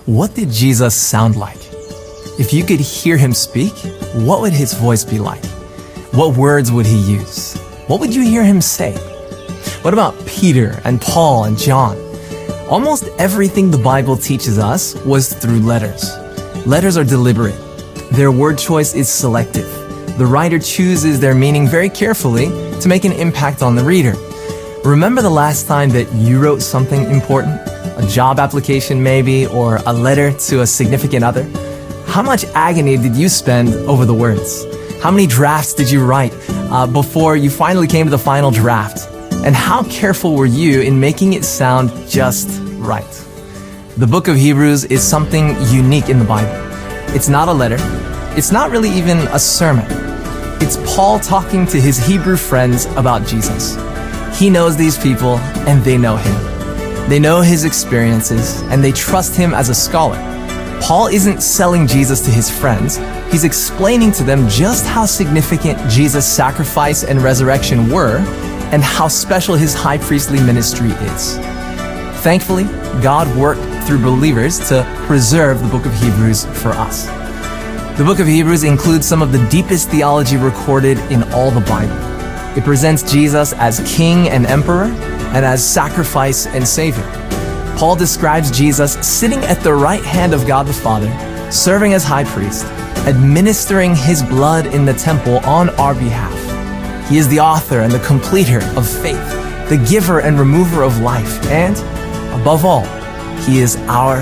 What did Jesus sound like? If you could hear him speak, what would his voice be like? What words would he use? What would you hear him say? What about Peter and Paul and John? Almost everything the Bible teaches us was through letters. Letters are deliberate. Their word choice is selective. The writer chooses their meaning very carefully to make an impact on the reader. Remember the last time that you wrote something important? A job application maybe, or a letter to a significant other? How much agony did you spend over the words? How many drafts did you write before you finally came to the final draft? And how careful were you in making it sound just right? The book of Hebrews is something unique in the Bible. It's not a letter. It's not really even a sermon. It's Paul talking to his Hebrew friends about Jesus. He knows these people and they know him. They know his experiences and they trust him as a scholar. Paul isn't selling Jesus to his friends. He's explaining to them just how significant Jesus' sacrifice and resurrection were and how special his high priestly ministry is. Thankfully, God worked through believers to preserve the book of Hebrews for us. The book of Hebrews includes some of the deepest theology recorded in all the Bible. It presents Jesus as king and emperor and as sacrifice and savior. Paul describes Jesus sitting at the right hand of God the Father, serving as high priest, administering his blood in the temple on our behalf. He is the author and the completer of faith, the giver and remover of life, and, above all, he is our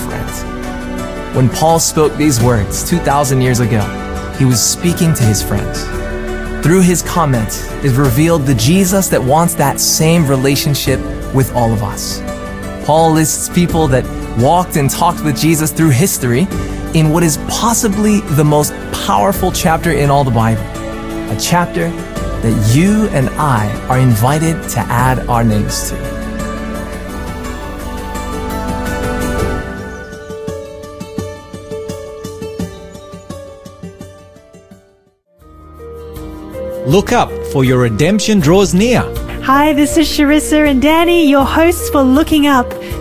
friend. When Paul spoke these words 2,000 years ago, he was speaking to his friends. Through his comment is revealed the Jesus that wants that same relationship with all of us. Paul lists people that walked and talked with Jesus through history in what is possibly the most powerful chapter in all the Bible, a chapter that you and I are invited to add our names to. Look up, for your redemption draws near. Hi, this is Sharissa and Danny, your hosts for Looking Up.